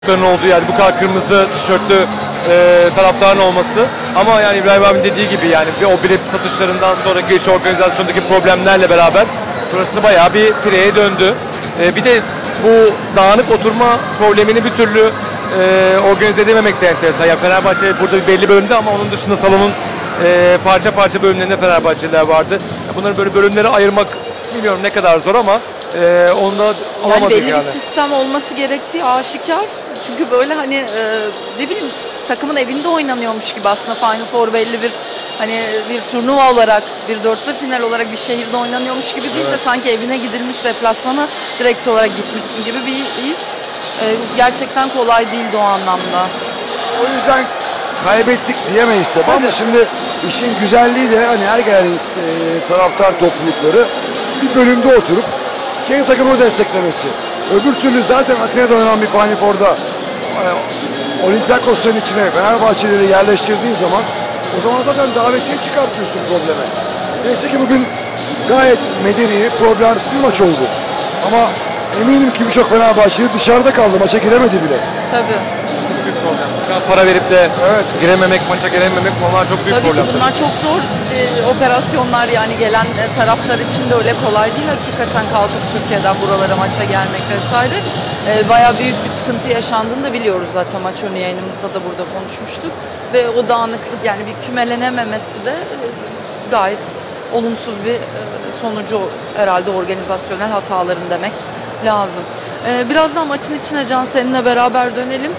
olduğu yani bu kadar kırmızı tişörtlü taraftarın olması. Ama yani İbrahim abi dediği gibi yani o bilet satışlarından sonraki iş organizasyondaki problemlerle beraber burası bayağı bir pireye döndü. Bir de bu dağınık oturma problemini bir türlü organize edememek de enteresan. Yani Fenerbahçe burada bir belli bölümde ama onun dışında salonun parça parça bölümlerinde Fenerbahçeliler vardı. Bunları böyle bölümlere ayırmak bilmiyorum ne kadar zor ama onu da alamadık yani. Belli bir sistem olması gerektiği aşikar. Çünkü böyle hani ne bileyim takımın evinde oynanıyormuş gibi aslında Final Four belli bir hani bir turnuva olarak bir dörtlü final olarak bir şehirde oynanıyormuş gibi değil de sanki evine gidilmiş deplasmana direkt olarak gitmişsin gibi bir his. Gerçekten kolay değildi o anlamda. O yüzden kaybettik diyemeyiz tabii ama şimdi işin güzelliği de hani her gelen taraftar toplulukları bir bölümde oturup kendi takımını desteklemesi. Öbür türlü zaten Atina'da oynanan bir Final Four'da Olympiakos'un içine Fenerbahçeleri yerleştirdiğin zaman o zaman zaten davetiye çıkartıyorsun probleme. Neyse ki bugün gayet medeni, problemsiz maç oldu. Ama eminim ki birçok Fenerbahçeli dışarıda kaldı, maça giremedi bile. Tabii. Çok büyük problem. Para verip de girememek, maça girememek onlar çok büyük problem. Tabii ki bunlar çok zor operasyonlar yani gelen taraftar için de öyle kolay değil. Hakikaten kalkıp Türkiye'den buralara maça gelmek vesaire. Bayağı büyük bir sıkıntı yaşandığını da biliyoruz zaten maç önü yayınımızda da burada konuşmuştuk. Ve o dağınıklık yani bir kümelenememesi de gayet olumsuz bir sonucu herhalde organizasyonel hataların demek lazım. Birazdan maçın içine Can seninle beraber dönelim.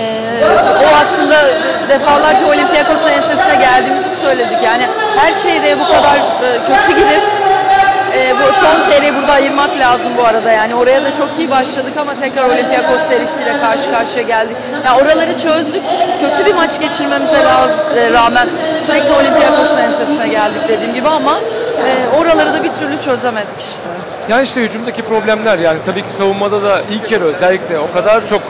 O aslında defalarca Olympiakos'un ensesine geldiğimizi söyledik. Yani her çeyreğe bu kadar kötü gidip bu son çeyreği burada ayırmak lazım bu arada. Yani oraya da çok iyi başladık ama tekrar Olympiakos serisiyle karşı karşıya geldik. Yani oraları çözdük. Kötü bir maç geçirmemize rağmen sürekli Olympiakos'un ensesine geldik dediğim gibi ama oraları da bir türlü çözemedik işte. Yani işte hücumdaki problemler yani tabii ki savunmada da ilk yarı özellikle o kadar çok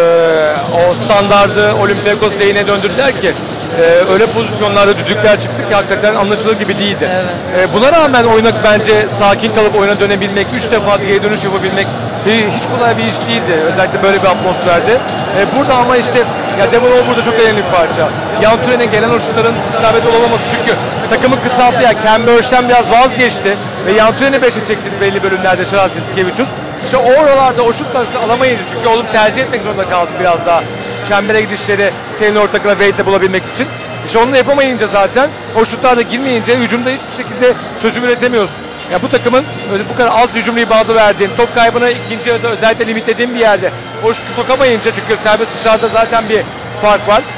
o standardı Olympiakos lehine döndürdüler ki öyle pozisyonlarda düdükler çıktı ki hakikaten anlaşılır gibi değildi. Evet. Buna rağmen oyuna bence sakin kalıp oyuna dönebilmek, 3 defa geri dönüş yapabilmek hiç kolay bir iş değildi. Özellikle böyle bir atmosferde. Burada ama işte ya Devon Hall burada çok önemli bir parça. Yan Türen'e gelen o şutların isabetli olamaması çünkü takımı kısalttı ya. Ken Burch'ten biraz vazgeçti ve Yan Türen'i 5'e çekti belli bölümlerde Şarasi Skevicius. İşte oralarda o şutları alamayınca çünkü oğlum tercih etmek zorunda kaldı biraz daha. Çembere gidişleri Taylor Ortak'la Wade'le bulabilmek için. İşte onu da yapamayınca zaten o şutlar da girmeyince hücumda hiçbir şekilde çözüm üretemiyorsun. Ya bu takımın bu kadar az hücum reboundu verdiğin, top kaybını ikinci yarıda özellikle limitlediğin bir yerde o şutu sokamayınca çünkü serbest dışarıda zaten bir fark var.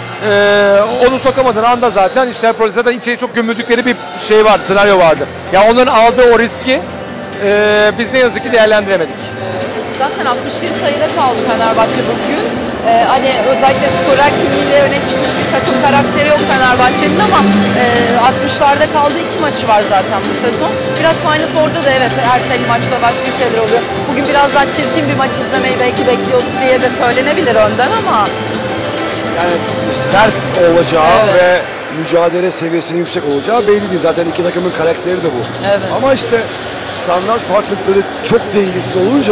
Onu sokamadığın anda zaten işte zaten içeri çok gömüldükleri bir şey vardı, senaryo vardı. Ya onların aldığı o riski biz ne yazık ki değerlendiremedik. Zaten 61 sayıda kaldı Fenerbahçe bugün. Hani özellikle skorer kimliğiyle öne çıkmış bir takım karakteri yok Fenerbahçe'nin ama 60'larda kaldığı 2 maçı var zaten bu sezon. Biraz Final Four'da da evet erteli maçta başka şeyler oluyor. Bugün biraz daha çirkin bir maç izlemeyi belki bekliyorduk diye de söylenebilir önden ama. Yani sert olacağı ve mücadele seviyesinin yüksek olacağı belli değil. Zaten iki takımın karakteri de bu. Evet. Ama işte standart farklılıkları çok dengesiz olunca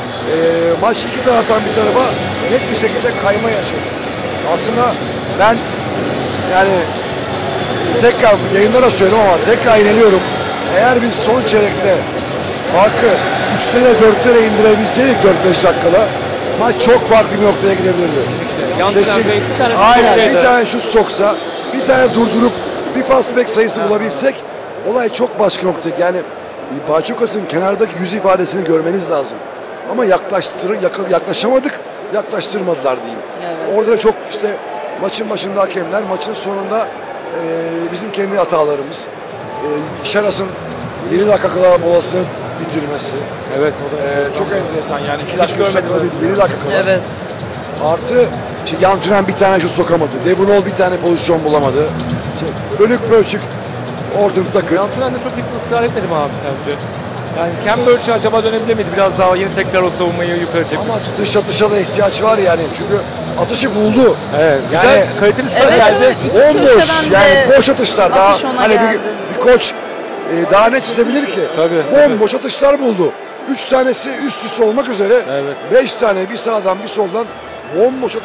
maç iki taraftan bir tarafa net bir şekilde kayma yaşadı. Aslında ben yani tekrar yayınlara söylüyorum ama tekrar inanıyorum. Eğer biz son çeyrekte farkı 3'lere 4'lere indirebilseydik 4-5 dakikada maç çok farklı bir noktaya gidebilirdi. Kesin. Aynen bir tane şut soksa, bir tane durdurup bir fast break sayısı bulabilsek olay çok başka noktaya. Yani Barçokas'ın kenardaki yüz ifadesini görmeniz lazım. Ama yaklaşamadık, yaklaştırmadılar diyeyim. Evet. Orada da çok işte maçın başında hakemler, maçın sonunda bizim kendi hatalarımız. Şaras'ın 7 dakika kala molasını bitirmesi. Evet o da çok enteresan yani 2 dakika görmedim. 7 dakika kala. Evet. Artı işte Yan Türen bir tane şut sokamadı. Devon Hall bir tane pozisyon bulamadı. Bölük pörçük Orton Tucker. Yan Türen'de çok ısrar etmedim abi sence? Yani Ken Burch'e acaba dönebilir miydi? Biraz daha yine tekrar o savunmayı yukarı çekmek. Ama dış atışa da ihtiyaç var yani. Çünkü atışı buldu. Evet. Yani kaliteli şutlar evet, geldi. evet. İki Bomboş köşeden yani de boş atışlar. atış Daha ona hani geldi. bir koç daha ne çizebilir ki? Tabii, Bomboş atışlar buldu. 3 tanesi üst üste olmak üzere. Evet. 5 tane bir sağdan bir soldan bomboş